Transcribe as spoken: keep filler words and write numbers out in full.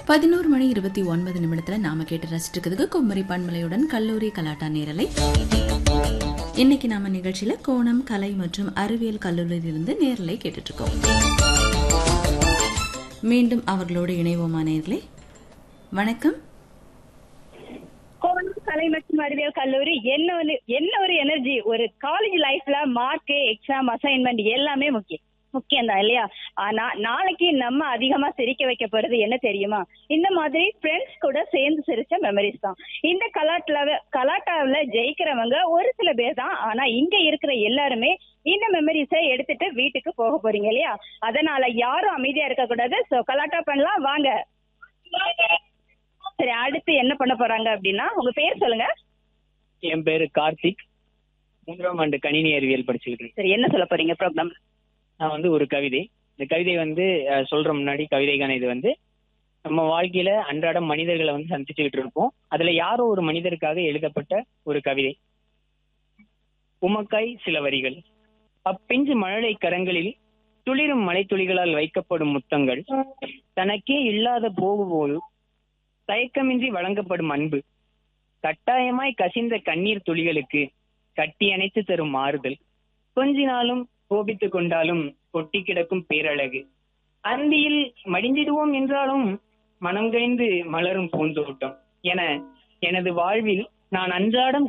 பதினோரு மணி இருபத்தி ஒன்பது நிமிடத்துல நாம கேட்டு ரசிச்சிட்டு இருக்கிறதுக்கு குமரி பண்பலையுடன் கல்லூரி கலாட்டா நேரலை. இன்னைக்கு நாம நிகழ்ச்சியில கோணம் கலை மற்றும் அறிவியல் கல்லூரியிலிருந்து நேரலை கேட்டுட்டு இருக்கோம். மீண்டும் அவர்களோடு இணைவோமா நேரலை? வணக்கம். கோணம் கலை மற்றும் அறிவியல் கல்லூரி என்ன ஒரு என்ன ஒரு எனர்ஜி. ஒரு காலேஜ் லைஃப்ல மார்க், எக்ஸாம், அசைன்மெண்ட் எல்லாமே முக்கியம் முக்கியம் தான் இல்லையா? ஆனா நாளைக்கு நம்ம அதிகமா சிரிக்க வைக்க போறது என்ன தெரியுமா? இந்த மாதிரி ஃப்ரெண்ட்ஸ் கூட சேர்ந்து சிரிச்ச மெமரிஸ் தான். இந்த கலாட்டால கலாட்டாவில ஜெயிக்கிறவங்க ஒரு சில பேர் தான். ஆனா இங்க இருக்கிற எல்லாருமே இந்த மெமரிஸை எடுத்துட்டு வீட்டுக்கு போக போறீங்க இல்லையா? அதனால யாரும் அமைதியா இருக்க கூடாது. சோ கலாட்டா பண்ணலாம் வாங்க. சரி, அடுத்து என்ன பண்ண போறாங்க அப்படின்னா, உங்க பேர் சொல்லுங்க. என் பேரு கார்த்திக். மூன்றாம் ஆண்டு கணினி அறிவியல் படிச்சுக்கிட்டு இருக்கேன். சரி, என்ன சொல்ல போறீங்க ப்ரோக்ராம்? நான் வந்து ஒரு கவிதை இந்த கவிதை வந்து அஹ், சொல்ற முன்னாடி கவிதைக்கான இது வந்து நம்ம வாழ்க்கையில அன்றாடம் மனிதர்களை வந்து சந்திச்சுக்கிட்டு இருப்போம். அதுல யாரோ ஒரு மனிதருக்காக எழுதப்பட்ட ஒரு கவிதை. உமக்காய் சில வரிகள். அப்பிஞ்சு மழலை கரங்களில் துளிரும் மலைத்துளிகளால் வைக்கப்படும் முத்தங்கள், தனக்கே இல்லாத போகும்போது தயக்கமின்றி வழங்கப்படும் அன்பு, கட்டாயமாய் கசிந்த கண்ணீர் துளிகளுக்கு கட்டி அணைத்து தரும் ஆறுதல், கொஞ்சினாலும் கோபித்துக் கொண்டாலும் கொட்டி கிடக்கும் பேரழகு, அந்தியில் மடிந்திடுவோம் என்றாலும் மனம் கழிந்து மலரும் பூந்தோட்டம் என எனது வாழ்வில் நான் அன்றாடம்